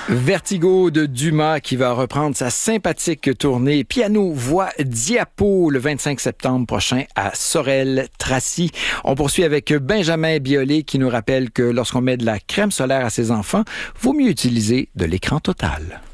Vertigo de Dumas qui va reprendre sa sympathique tournée piano, voix, diapo le 25 septembre prochain à Sorel-Tracy. On poursuit avec Benjamin Biolay qui nous rappelle que lorsqu'on met de la crème solaire à ses enfants, vaut mieux utiliser de l'écran total.